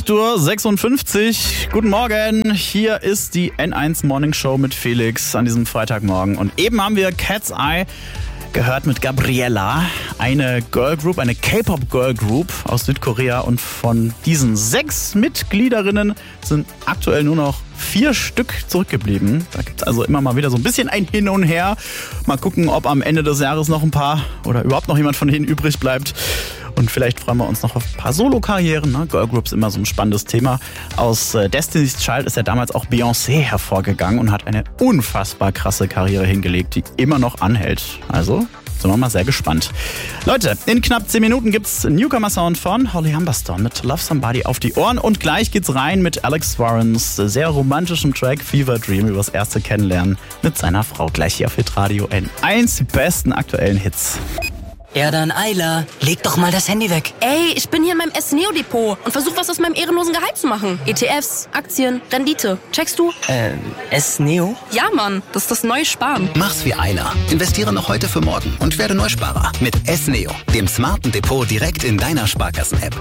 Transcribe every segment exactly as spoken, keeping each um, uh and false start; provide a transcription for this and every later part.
acht Uhr sechsundfünfzig. Guten Morgen, hier ist die N eins Morning Show mit Felix an diesem Freitagmorgen. Und eben haben wir Cat's Eye gehört mit Gabriella, eine Girl Group, eine K-Pop Girl Group aus Südkorea. Und von diesen sechs Mitgliederinnen sind aktuell nur noch vier Stück zurückgeblieben. Da gibt es also immer mal wieder so ein bisschen ein Hin und Her. Mal gucken, ob am Ende des Jahres noch ein paar oder überhaupt noch jemand von denen übrig bleibt. Und vielleicht freuen wir uns noch auf ein paar Solo-Karrieren. Ne? Girl Groups immer so ein spannendes Thema. Aus äh, Destiny's Child ist ja damals auch Beyoncé hervorgegangen und hat eine unfassbar krasse Karriere hingelegt, die immer noch anhält. Also sind wir mal sehr gespannt. Leute, in knapp zehn Minuten gibt's Newcomer-Sound von Holly Humberstone mit Love Somebody auf die Ohren. Und gleich geht's rein mit Alex Warrens sehr romantischem Track Fever Dream übers erste Kennenlernen mit seiner Frau. Gleich hier auf Hitradio N eins, die besten aktuellen Hits. Ja dann, Ayla, leg doch mal das Handy weg. Ey, ich bin hier in meinem S-Neo-Depot und versuche was aus meinem ehrenlosen Gehalt zu machen. E T Fs, Aktien, Rendite. Checkst du? Ähm, S-Neo? Ja, Mann, das ist das neue Sparen. Mach's wie Ayla. Investiere noch heute für morgen und werde Neusparer mit S-Neo, dem smarten Depot direkt in deiner Sparkassen-App.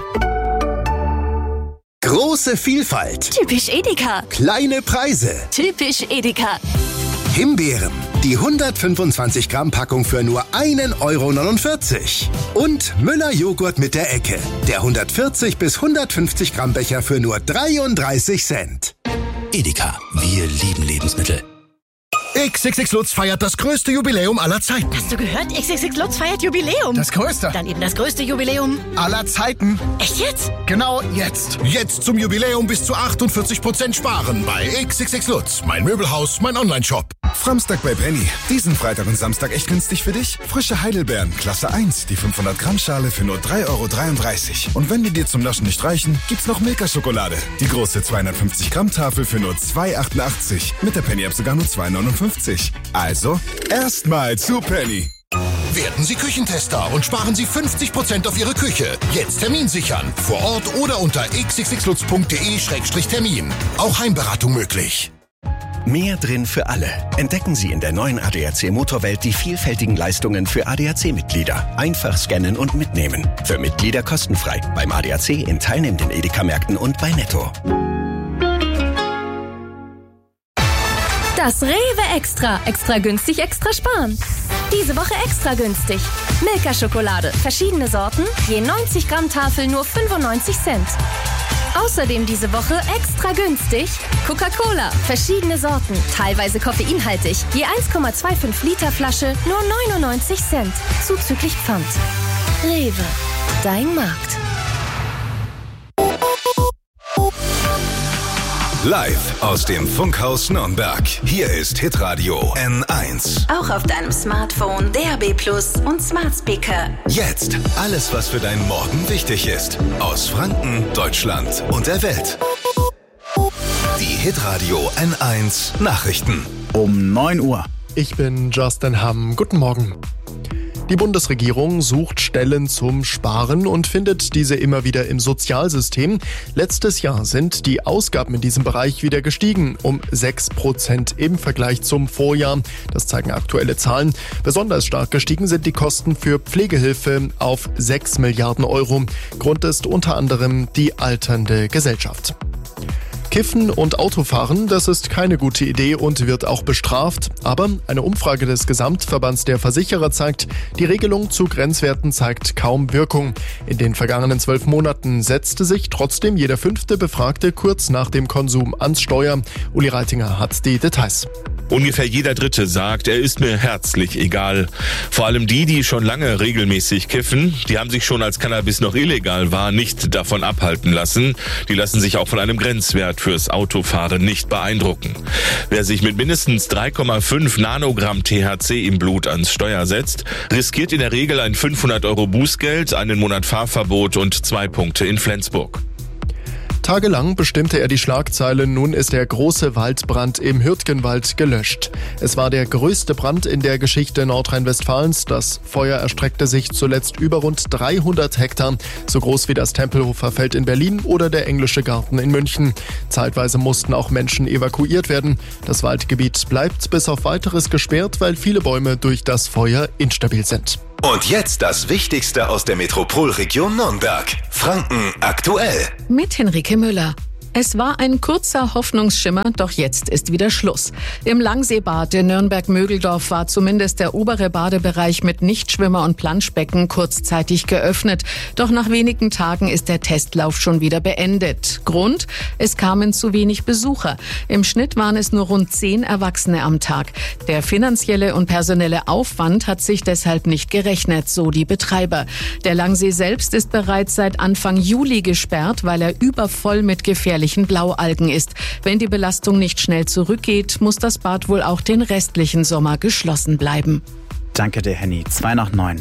Große Vielfalt. Typisch Edeka. Kleine Preise. Typisch Edeka. Himbeeren. Die hundertfünfundzwanzig Gramm Packung für nur ein Euro neunundvierzig. Und Müller Joghurt mit der Ecke. Der hundertvierzig bis hundertfünfzig Gramm Becher für nur dreiunddreißig Cent. Edeka, wir lieben Lebensmittel. X X X Lutz feiert das größte Jubiläum aller Zeiten. Hast du gehört? X X X Lutz feiert Jubiläum. Das größte. Dann eben das größte Jubiläum aller Zeiten. Echt jetzt? Genau jetzt. Jetzt zum Jubiläum bis zu achtundvierzig Prozent sparen bei X X X Lutz. Mein Möbelhaus, mein Online-Shop. Framstag bei Penny. Diesen Freitag und Samstag echt günstig für dich. Frische Heidelbeeren, Klasse eins, die fünfhundert Gramm Schale für nur drei Euro dreiunddreißig. Und wenn die dir zum Naschen nicht reichen, gibt's noch Milka-Schokolade. Die große zweihundertfünfzig Gramm Tafel für nur zwei Euro achtundachtzig. Mit der Penny-App sogar nur zwei Euro neunundfünfzig. Also, erstmal zu Penny. Werden Sie Küchentester und sparen Sie fünfzig Prozent auf Ihre Küche. Jetzt Termin sichern. Vor Ort oder unter x x x lutz punkt d e Schrägstrich Termin. Auch Heimberatung möglich. Mehr drin für alle. Entdecken Sie in der neuen A D A C Motorwelt die vielfältigen Leistungen für A D A C-Mitglieder. Einfach scannen und mitnehmen. Für Mitglieder kostenfrei. Beim A D A C in teilnehmenden Edeka-Märkten und bei Netto. Das Rewe Extra. Extra günstig, extra sparen. Diese Woche extra günstig. Milka-Schokolade. Verschiedene Sorten. Je neunzig Gramm Tafel nur fünfundneunzig Cent. Außerdem diese Woche extra günstig Coca-Cola. Verschiedene Sorten. Teilweise koffeinhaltig. Je eins Komma fünfundzwanzig Liter Flasche nur neunundneunzig Cent. Zuzüglich Pfand. Rewe. Dein Markt. Live aus dem Funkhaus Nürnberg. Hier ist Hitradio N eins. Auch auf deinem Smartphone, D A B Plus und Smart Speaker. Jetzt alles, was für deinen Morgen wichtig ist. Aus Franken, Deutschland und der Welt. Die Hitradio N eins Nachrichten. Um neun Uhr. Ich bin Justin Hamm. Guten Morgen. Die Bundesregierung sucht Stellen zum Sparen und findet diese immer wieder im Sozialsystem. Letztes Jahr sind die Ausgaben in diesem Bereich wieder gestiegen, um sechs Prozent im Vergleich zum Vorjahr. Das zeigen aktuelle Zahlen. Besonders stark gestiegen sind die Kosten für Pflegehilfe auf sechs Milliarden Euro. Grund ist unter anderem die alternde Gesellschaft. Kiffen und Autofahren, das ist keine gute Idee und wird auch bestraft. Aber eine Umfrage des Gesamtverbands der Versicherer zeigt, die Regelung zu Grenzwerten zeigt kaum Wirkung. In den vergangenen zwölf Monaten setzte sich trotzdem jeder fünfte Befragte kurz nach dem Konsum ans Steuer. Uli Reitinger hat die Details. Ungefähr jeder Dritte sagt, er ist mir herzlich egal. Vor allem die, die schon lange regelmäßig kiffen, die haben sich schon, als Cannabis noch illegal war, nicht davon abhalten lassen. Die lassen sich auch von einem Grenzwert fürs Autofahren nicht beeindrucken. Wer sich mit mindestens drei Komma fünf Nanogramm T H C im Blut ans Steuer setzt, riskiert in der Regel ein fünfhundert Euro Bußgeld, einen Monat Fahrverbot und zwei Punkte in Flensburg. Tagelang bestimmte er die Schlagzeile, nun ist der große Waldbrand im Hürtgenwald gelöscht. Es war der größte Brand in der Geschichte Nordrhein-Westfalens. Das Feuer erstreckte sich zuletzt über rund dreihundert Hektar, so groß wie das Tempelhofer Feld in Berlin oder der Englische Garten in München. Zeitweise mussten auch Menschen evakuiert werden. Das Waldgebiet bleibt bis auf Weiteres gesperrt, weil viele Bäume durch das Feuer instabil sind. Und jetzt das Wichtigste aus der Metropolregion Nürnberg. Franken aktuell. Mit Henrike Müller. Es war ein kurzer Hoffnungsschimmer, doch jetzt ist wieder Schluss. Im Langseebad in Nürnberg-Mögeldorf war zumindest der obere Badebereich mit Nichtschwimmer- und Planschbecken kurzzeitig geöffnet. Doch nach wenigen Tagen ist der Testlauf schon wieder beendet. Grund? Es kamen zu wenig Besucher. Im Schnitt waren es nur rund zehn Erwachsene am Tag. Der finanzielle und personelle Aufwand hat sich deshalb nicht gerechnet, so die Betreiber. Der Langsee selbst ist bereits seit Anfang Juli gesperrt, weil er übervoll mit gefährlichen Blaualgen ist. Wenn die Belastung nicht schnell zurückgeht, muss das Bad wohl auch den restlichen Sommer geschlossen bleiben. Danke dir, Henny. Zwei nach neun.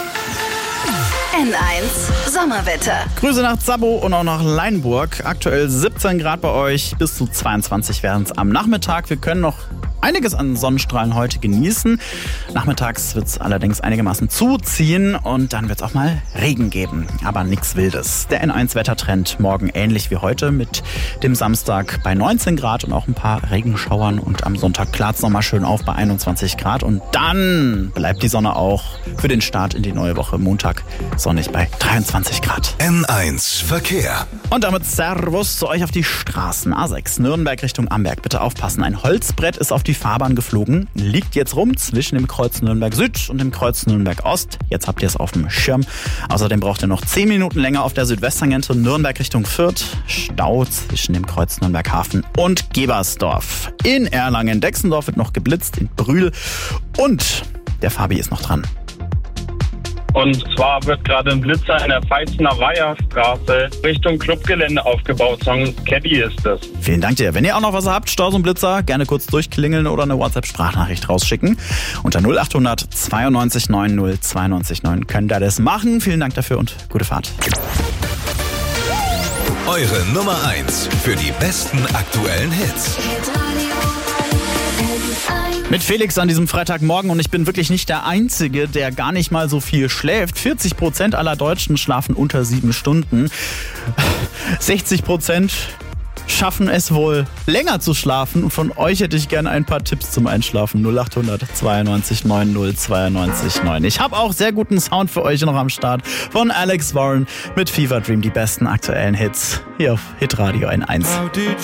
N eins Sommerwetter. Grüße nach Zabo und auch nach Leinburg. Aktuell siebzehn Grad bei euch, bis zu zweiundzwanzig werden es am Nachmittag. Wir können noch einiges an Sonnenstrahlen heute genießen. Nachmittags wird es allerdings einigermaßen zuziehen und dann wird es auch mal Regen geben. Aber nichts Wildes. Der N eins Wettertrend morgen ähnlich wie heute mit dem Samstag bei neunzehn Grad und auch ein paar Regenschauern. Und am Sonntag klart es nochmal schön auf bei einundzwanzig Grad. Und dann bleibt die Sonne auch für den Start in die neue Woche Montag sonnig bei dreiundzwanzig Grad. N eins Verkehr. Und damit Servus zu euch auf die Straßen. A sechs Nürnberg Richtung Amberg. Bitte aufpassen. Ein Holzbrett ist auf die Fahrbahn geflogen, liegt jetzt rum zwischen dem Kreuz Nürnberg Süd und dem Kreuz Nürnberg Ost. Jetzt habt ihr es auf dem Schirm. Außerdem braucht ihr noch zehn Minuten länger auf der Südwesttangente Nürnberg Richtung Fürth. Stau zwischen dem Kreuz Nürnberg Hafen und Gebersdorf. In Erlangen-Dexendorf wird noch geblitzt, in Brühl. Und der Fabi ist noch dran. Und zwar wird gerade ein Blitzer in der Veitzener Weiherstraße Richtung Clubgelände aufgebaut. Song Caddy ist das. Vielen Dank dir. Wenn ihr auch noch was habt, Staus und Blitzer, gerne kurz durchklingeln oder eine WhatsApp-Sprachnachricht rausschicken. Unter null acht hundert zweiundneunzig neun null zweiundneunzig neun könnt ihr das machen. Vielen Dank dafür und gute Fahrt. Eure Nummer eins für die besten aktuellen Hits. Mit Felix an diesem Freitagmorgen und ich bin wirklich nicht der Einzige, der gar nicht mal so viel schläft. vierzig Prozent aller Deutschen schlafen unter sieben Stunden. sechzig Prozent schaffen es wohl länger zu schlafen und von euch hätte ich gerne ein paar Tipps zum Einschlafen. null acht hundert zweiundneunzig neun null zweiundneunzig neun. Ich habe auch sehr guten Sound für euch noch am Start von Alex Warren mit Fever Dream, die besten aktuellen Hits hier auf Hitradio N eins.